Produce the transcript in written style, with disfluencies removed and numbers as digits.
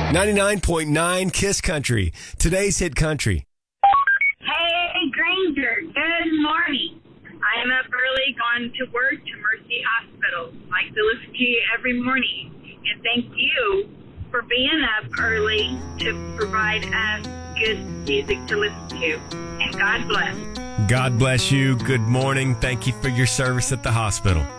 99.9 Kiss Country. Today's hit country. Hey, Granger. Good morning. I am up early, going to work to Mercy Hospital. I like to listen to you every morning. And thank you for being up early to provide us good music to listen to. And God bless. God bless you. Good morning. Thank you for your service at the hospital.